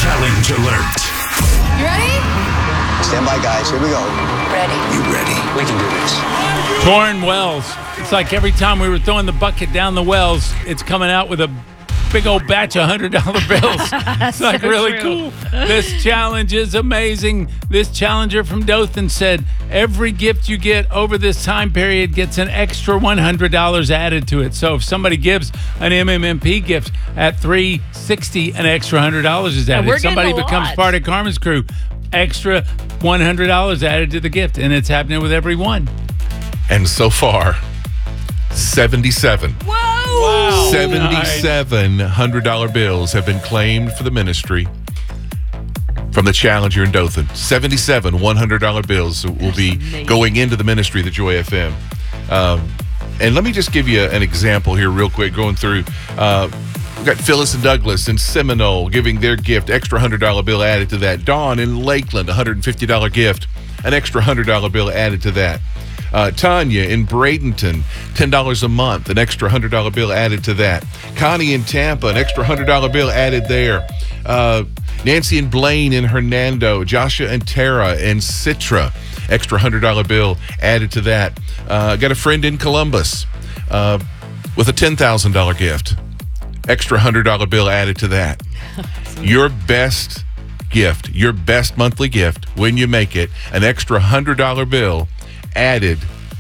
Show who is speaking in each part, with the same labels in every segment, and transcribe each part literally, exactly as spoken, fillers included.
Speaker 1: Challenge alert.
Speaker 2: You ready?
Speaker 3: Stand by, guys. Here we go.
Speaker 2: Ready.
Speaker 1: You ready?
Speaker 3: We can do this.
Speaker 4: Torn wells. It's like every time we were throwing the bucket down the wells, it's coming out with a big old batch of one hundred dollar bills. It's like
Speaker 5: so
Speaker 4: really
Speaker 5: true.
Speaker 4: cool. This challenge is amazing. This challenger from Dothan said every gift you get over this time period gets an extra one hundred dollars added to it. So if somebody gives an M M M P gift at three sixty, an extra one hundred dollars is added.
Speaker 5: we're
Speaker 4: If somebody
Speaker 5: getting a
Speaker 4: becomes
Speaker 5: lot.
Speaker 4: part of Carmen's crew, extra one hundred dollars added to the gift. And it's happening with every one.
Speaker 6: And so far, seventy-seven.
Speaker 5: Whoa!
Speaker 4: Wow.
Speaker 6: seventy-seven one hundred dollar bills have been claimed for the ministry from the Challenger in Dothan. seventy-seven one hundred dollar bills will be
Speaker 5: amazing.
Speaker 6: going into the ministry of the Joy F M. Um, and let me just give you an example here real quick, going through. Uh, we've got Phyllis and Douglas in Seminole giving their gift, extra one hundred dollar bill added to that. Dawn in Lakeland, one hundred fifty dollar gift, an extra one hundred dollar bill added to that. Uh, Tanya in Bradenton, ten dollars a month, an extra one hundred dollar bill added to that. Connie in Tampa, an extra one hundred dollar bill added there. Uh, Nancy and Blaine in Hernando. Joshua and Tara in Citra, extra one hundred dollar bill added to that. Uh, got a friend in Columbus uh, with a ten thousand dollar gift, extra one hundred dollar bill added to that. Your best gift, your best monthly gift, when you make it, an extra one hundred dollar bill added.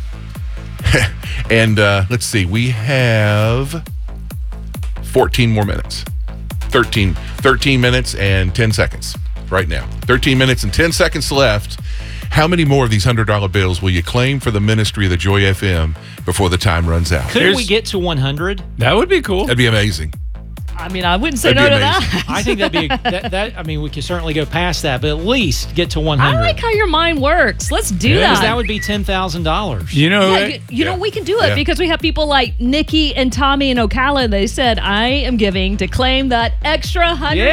Speaker 6: And uh, let's see, we have fourteen more minutes. thirteen, thirteen minutes and ten seconds right now. thirteen minutes and ten seconds left. How many more of these one hundred dollar bills will you claim for the ministry of the Joy F M before the time runs out?
Speaker 5: Couldn't
Speaker 4: Here's-
Speaker 5: we get to one hundred?
Speaker 4: That would be cool.
Speaker 6: That'd be amazing.
Speaker 7: I mean, I wouldn't say
Speaker 6: That'd
Speaker 7: no
Speaker 6: be
Speaker 7: to
Speaker 6: amazing.
Speaker 7: that.
Speaker 5: I think that'd be a, that, that. I mean, we could certainly go past that, but at least get to one
Speaker 7: I
Speaker 5: hundred.
Speaker 7: like how your mind works. Let's do
Speaker 4: Yeah,
Speaker 7: that.
Speaker 5: Because that would be ten thousand dollars.
Speaker 4: You know,
Speaker 7: Yeah, you, you know,
Speaker 6: Yeah.
Speaker 7: we can do it
Speaker 6: Yeah.
Speaker 7: because we have people like Nikki and Tommy and Ocala. They said, I am giving to claim that extra one hundred dollars.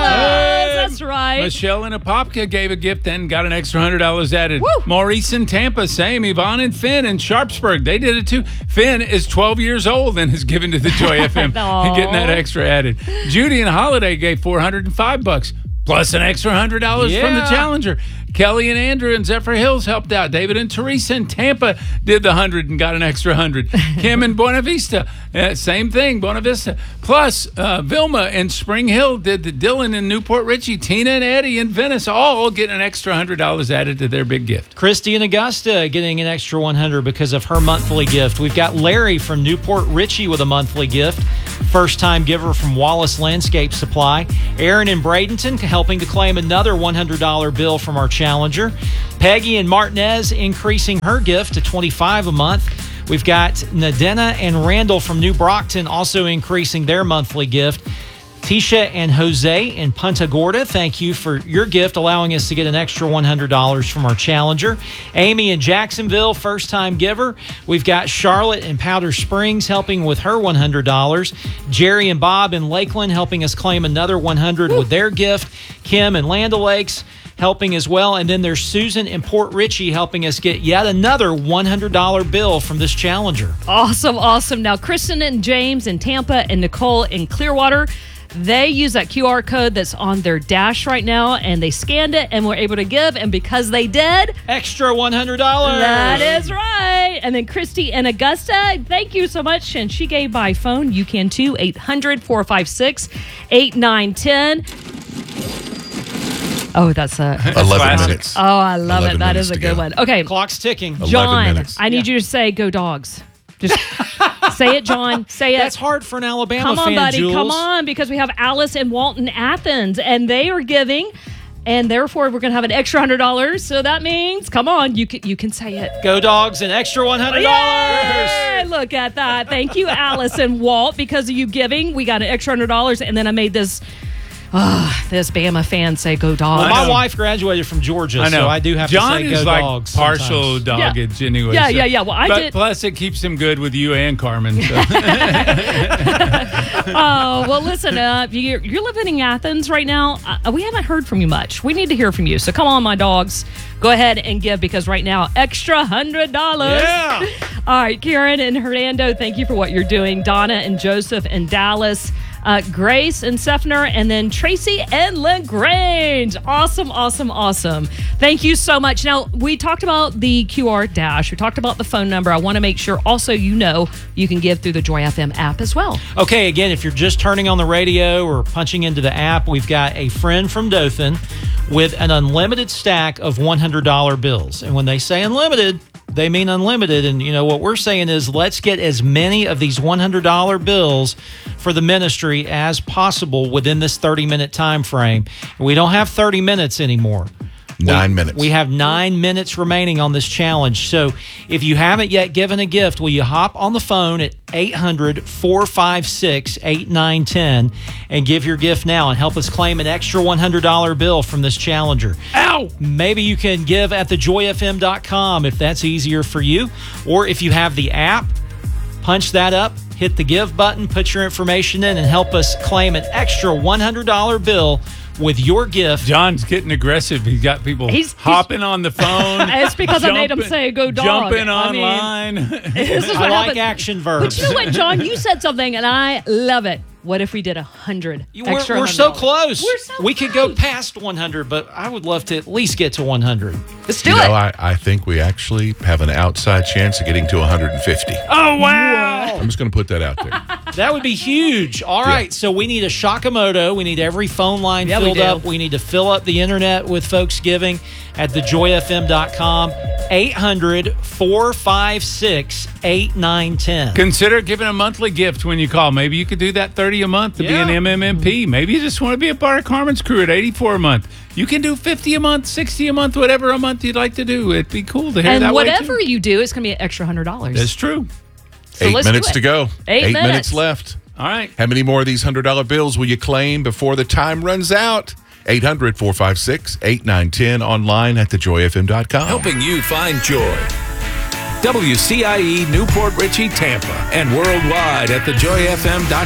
Speaker 4: Yeah.
Speaker 7: That's right.
Speaker 4: Michelle in Apopka gave a gift and got an extra one hundred dollars added.
Speaker 7: Woo.
Speaker 4: Maurice in Tampa, same. Yvonne and Finn in Sharpsburg, they did it too. Finn is twelve years old and is given to the Joy F M and getting that extra added. Judy in Holiday gave four hundred five bucks plus an extra one hundred dollars from the
Speaker 5: Yeah.
Speaker 4: Challenger. Kelly and Andrew in Zephyr Hills helped out. David and Teresa in Tampa did the one hundred and got an extra one hundred. Kim in Buena Vista, uh, same thing, Buena Vista. Plus, uh, Vilma in Spring Hill did the Dylan in Newport Richie. Tina and Eddie in Venice all get an extra one hundred dollars added to their big gift.
Speaker 5: Christy in Augusta getting an extra one hundred because of her monthly gift. We've got Larry from Newport Richie with a monthly gift. First time giver from Wallace Landscape Supply. Aaron in Bradenton helping to claim another one hundred dollar bill from our Challenger. Peggy and Martinez increasing her gift to twenty-five dollars a month. We've got Nadena and Randall from New Brockton also increasing their monthly gift. Tisha and Jose in Punta Gorda, thank you for your gift, allowing us to get an extra one hundred dollars from our Challenger. Amy in Jacksonville, first-time giver. We've got Charlotte in Powder Springs helping with her one hundred dollars. Jerry and Bob in Lakeland helping us claim another one hundred dollars with their gift. Kim in Land O'Lakes helping as well. And then there's Susan in Port Richey helping us get yet another one hundred dollar bill from this Challenger.
Speaker 7: Awesome, awesome. Now, Kristen and James in Tampa and Nicole in Clearwater, they use that Q R code that's on their dash right now, and they scanned it and were able to give. And because they did,
Speaker 5: Extra one hundred dollars.
Speaker 7: that is right. And then Christy in Augusta, thank you so much. And she gave by phone. You can too. eight hundred, four five six, eight nine one zero. Oh, that's a.
Speaker 6: eleven
Speaker 4: classic.
Speaker 6: minutes.
Speaker 7: Oh, I love
Speaker 6: eleven
Speaker 7: it. That
Speaker 6: minutes
Speaker 7: is a
Speaker 6: to
Speaker 7: good
Speaker 6: go.
Speaker 7: one. Okay,
Speaker 5: Clock's ticking.
Speaker 7: John,
Speaker 6: minutes.
Speaker 7: I need you to say "Go Dogs." Just say it, John. Say it.
Speaker 5: That's hard for an Alabama
Speaker 7: Come on,
Speaker 5: fan,
Speaker 7: buddy.
Speaker 5: Jules.
Speaker 7: Come on, because we have Alice and Walton, Athens, and they are giving, and therefore we're going to have an extra hundred dollars. So that means, come on, you can you can say it.
Speaker 5: Go Dogs, an extra one hundred dollars.
Speaker 7: Yay! Look at that. Thank you, Alice and Walt, because of you giving. We got an extra hundred dollars, and then I made this. Ah, this Bama fan say "Go Dogs."
Speaker 5: Well,
Speaker 4: I
Speaker 5: my
Speaker 4: know.
Speaker 5: wife graduated from Georgia,
Speaker 4: I know.
Speaker 5: so I do have
Speaker 4: John
Speaker 5: to say
Speaker 4: is
Speaker 5: Go
Speaker 4: like
Speaker 5: Dogs.
Speaker 4: partial
Speaker 5: sometimes.
Speaker 4: doggage anyway.
Speaker 7: Yeah,
Speaker 4: so-
Speaker 7: yeah, yeah. Well, I
Speaker 4: but
Speaker 7: did-
Speaker 4: Plus, it keeps him good with you and Carmen. So.
Speaker 7: Oh, well, listen, uh, you're, you're living in Athens right now. Uh, we haven't heard from you much. We need to hear from you. So come on, my dogs. Go ahead and give, because right now, extra one hundred dollars.
Speaker 5: Yeah.
Speaker 7: All right, Karen and Hernando, thank you for what you're doing. Donna and Joseph in Dallas. uh, Grace and Sefner, and then Tracy and LaGrange. Awesome, awesome, awesome. Thank you so much. Now, we talked about the Q R dash. We talked about the phone number. I want to make sure also you know you can give through the Joy F M app as well.
Speaker 5: Okay, again, if you're just turning on the radio or punching into the app, we've got a friend from Dothan with an unlimited stack of one hundred dollar bills. And when they say unlimited, they mean unlimited. And, you know, what we're saying is let's get as many of these one hundred dollar bills for the ministry as possible within this thirty-minute time frame. We don't have thirty minutes anymore.
Speaker 6: Nine
Speaker 5: we,
Speaker 6: minutes.
Speaker 5: We have nine minutes remaining on this challenge. So if you haven't yet given a gift, will you hop on the phone at eight hundred, four five six, eight nine one zero and give your gift now and help us claim an extra one hundred dollar bill from this challenger.
Speaker 4: Ow!
Speaker 5: Maybe you can give at the joy f m dot com if that's easier for you. Or if you have the app, punch that up, hit the give button, put your information in, and help us claim an extra one hundred dollar bill with your gift.
Speaker 4: John's getting aggressive. He's got people
Speaker 7: He's-
Speaker 4: hopping on the phone.
Speaker 7: It's because I made him say, "Go dog."
Speaker 4: Jumping
Speaker 7: I mean,
Speaker 4: online.
Speaker 7: This is
Speaker 5: I
Speaker 7: what
Speaker 5: like
Speaker 7: happens.
Speaker 5: action
Speaker 7: But
Speaker 5: verbs.
Speaker 7: you know what, John? You said something, and I love it. What if we did a hundred?
Speaker 5: We're,
Speaker 7: extra
Speaker 5: we're so
Speaker 7: $100?
Speaker 5: close.
Speaker 7: We're so
Speaker 5: we could go
Speaker 7: close.
Speaker 5: past one hundred, but I would love to at least get to one hundred.
Speaker 7: Let's do
Speaker 6: You
Speaker 7: it.
Speaker 6: know, I, I think we actually have an outside chance of getting to one hundred fifty.
Speaker 4: Oh, wow.
Speaker 6: I'm just going to put that out there.
Speaker 5: That would be huge. All right, so we need a Shakamoto. We need every phone line
Speaker 7: Yeah, we
Speaker 5: filled
Speaker 7: do.
Speaker 5: up. We need to fill up the internet with folks giving at the joy f m dot com. eight hundred, four five six, eight nine one zero.
Speaker 4: Consider giving a monthly gift when you call. Maybe you could do that thirty a month to
Speaker 5: Yeah.
Speaker 4: be an M M M P. Maybe you just want to be a part of Carmen's crew at eighty-four a month. You can do fifty a month, sixty a month, whatever a month you'd like to do. It'd be cool to hear
Speaker 7: And
Speaker 4: that
Speaker 7: whatever
Speaker 4: way too.
Speaker 7: you do, it's going to be an extra hundred dollars.
Speaker 4: That's true.
Speaker 7: So
Speaker 6: Eight
Speaker 7: let's do
Speaker 6: minutes
Speaker 7: it.
Speaker 6: to go.
Speaker 7: Eight
Speaker 6: minutes.
Speaker 7: minutes.
Speaker 6: left.
Speaker 4: All right.
Speaker 6: How many more of these one hundred dollar bills will you claim before the time runs out? eight hundred, four five six, eight nine one zero, online at the joy f m dot com.
Speaker 1: Helping you find joy. W C I E Newport Richey, Tampa, and worldwide at the joy f m dot com.